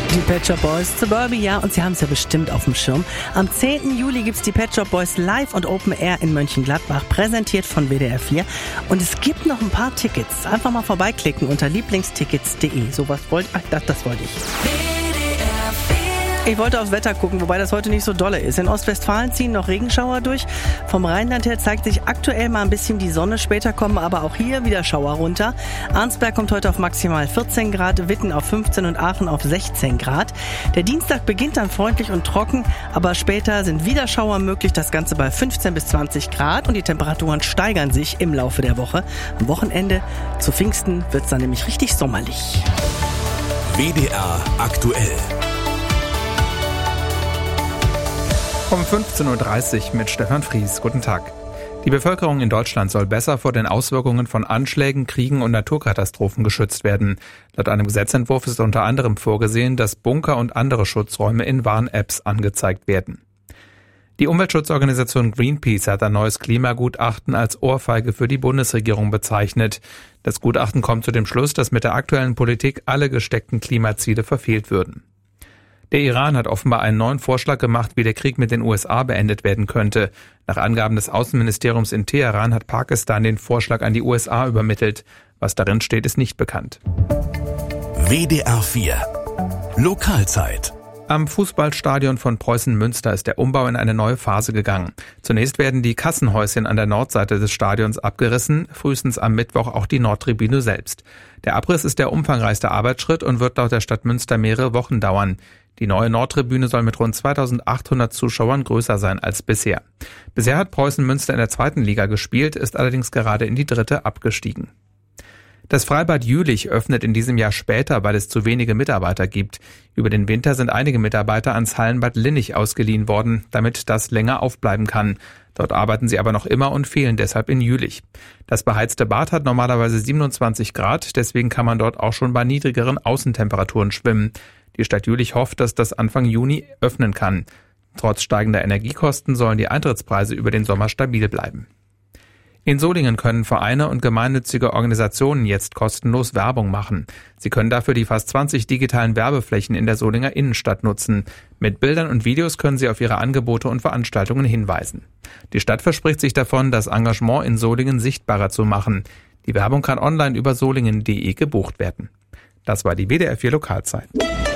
Die Pet Shop Boys, Suburbia, und Sie haben es ja bestimmt auf dem Schirm. Am 10. Juli gibt's die Pet Shop Boys live und Open Air in Mönchengladbach, präsentiert von WDR 4. Und es gibt noch ein paar Tickets. Einfach mal vorbeiklicken unter lieblingstickets.de. Das wollte ich. Ich wollte aufs Wetter gucken, wobei das heute nicht so dolle ist. In Ostwestfalen ziehen noch Regenschauer durch. Vom Rheinland her zeigt sich aktuell mal ein bisschen die Sonne. Später kommen aber auch hier wieder Schauer runter. Arnsberg kommt heute auf maximal 14 Grad, Witten auf 15 und Aachen auf 16 Grad. Der Dienstag beginnt dann freundlich und trocken, aber später sind wieder Schauer möglich. Das Ganze bei 15 bis 20 Grad und die Temperaturen steigern sich im Laufe der Woche. Am Wochenende zu Pfingsten wird es dann nämlich richtig sommerlich. WDR aktuell. Um 15.30 Uhr mit Stefan Fries. Guten Tag. Die Bevölkerung in Deutschland soll besser vor den Auswirkungen von Anschlägen, Kriegen und Naturkatastrophen geschützt werden. Laut einem Gesetzentwurf ist unter anderem vorgesehen, dass Bunker und andere Schutzräume in Warn-Apps angezeigt werden. Die Umweltschutzorganisation Greenpeace hat ein neues Klimagutachten als Ohrfeige für die Bundesregierung bezeichnet. Das Gutachten kommt zu dem Schluss, dass mit der aktuellen Politik alle gesteckten Klimaziele verfehlt würden. Der Iran hat offenbar einen neuen Vorschlag gemacht, wie der Krieg mit den USA beendet werden könnte. Nach Angaben des Außenministeriums in Teheran hat Pakistan den Vorschlag an die USA übermittelt. Was darin steht, ist nicht bekannt. WDR 4 Lokalzeit. Am Fußballstadion von Preußen Münster ist der Umbau in eine neue Phase gegangen. Zunächst werden die Kassenhäuschen an der Nordseite des Stadions abgerissen, frühestens am Mittwoch auch die Nordtribüne selbst. Der Abriss ist der umfangreichste Arbeitsschritt und wird laut der Stadt Münster mehrere Wochen dauern. Die neue Nordtribüne soll mit rund 2800 Zuschauern größer sein als bisher. Bisher hat Preußen Münster in der 2. Liga gespielt, ist allerdings gerade in die 3. abgestiegen. Das Freibad Jülich öffnet in diesem Jahr später, weil es zu wenige Mitarbeiter gibt. Über den Winter sind einige Mitarbeiter ans Hallenbad Linnich ausgeliehen worden, damit das länger aufbleiben kann. Dort arbeiten sie aber noch immer und fehlen deshalb in Jülich. Das beheizte Bad hat normalerweise 27 Grad, deswegen kann man dort auch schon bei niedrigeren Außentemperaturen schwimmen. Die Stadt Jülich hofft, dass das Anfang Juni öffnen kann. Trotz steigender Energiekosten sollen die Eintrittspreise über den Sommer stabil bleiben. In Solingen können Vereine und gemeinnützige Organisationen jetzt kostenlos Werbung machen. Sie können dafür die fast 20 digitalen Werbeflächen in der Solinger Innenstadt nutzen. Mit Bildern und Videos können sie auf ihre Angebote und Veranstaltungen hinweisen. Die Stadt verspricht sich davon, das Engagement in Solingen sichtbarer zu machen. Die Werbung kann online über solingen.de gebucht werden. Das war die WDR 4 Lokalzeit.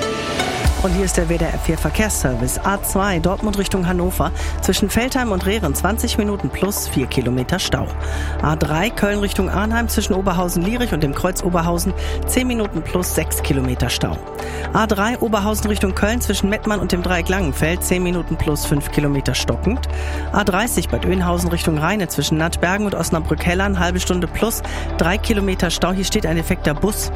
Und hier ist der WDR 4 Verkehrsservice. A2 Dortmund Richtung Hannover. Zwischen Veltheim und Rehren 20 Minuten plus 4 Kilometer Stau. A3 Köln Richtung Arnheim zwischen Oberhausen-Lierich und dem Kreuz Oberhausen 10 Minuten plus 6 Kilometer Stau. A3 Oberhausen Richtung Köln zwischen Mettmann und dem Dreieck Langenfeld 10 Minuten plus 5 Kilometer stockend. A30 Bad Oeynhausen Richtung Rheine zwischen Nattbergen und Osnabrück-Hellern halbe Stunde plus 3 Kilometer Stau. Hier steht ein defekter Bus.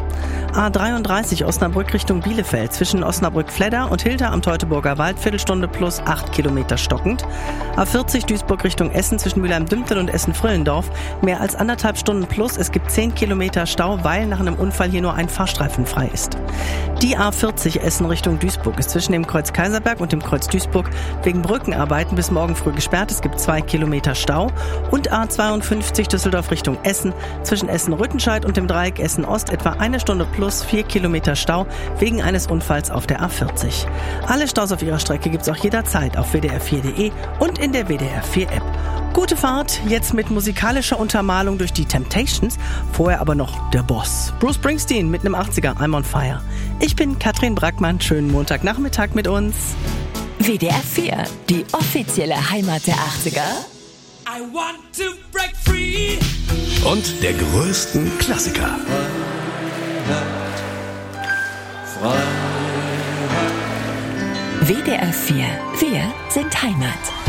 A33 Osnabrück Richtung Bielefeld zwischen Osnabrück-Fledder und Hilter am Teutoburger Wald Viertelstunde plus 8 Kilometer stockend. A40 Duisburg Richtung Essen zwischen Mülheim-Dümpten und Essen-Frillendorf mehr als 1,5 Stunden plus. Es gibt 10 Kilometer Stau, weil nach einem Unfall hier nur ein Fahrstreifen frei ist. Die A40 Essen Richtung Duisburg ist zwischen dem Kreuz Kaiserberg und dem Kreuz Duisburg wegen Brückenarbeiten bis morgen früh gesperrt. Es gibt 2 Kilometer Stau. Und A52 Düsseldorf Richtung Essen zwischen Essen-Rüttenscheid und dem Dreieck Essen-Ost etwa 1 Stunde plus 4 Kilometer Stau wegen eines Unfalls auf der A40. Alle Staus auf ihrer Strecke gibt's auch jederzeit auf wdr4.de und in der WDR 4 App. Gute Fahrt, jetzt mit musikalischer Untermalung durch die Temptations, vorher aber noch der Boss. Bruce Springsteen mit einem 80er, I'm on Fire. Ich bin Katrin Brackmann, schönen Montagnachmittag mit uns. WDR 4, die offizielle Heimat der 80er. I want to break free. Und der größten Klassiker. WDR 4, wir sind Heimat.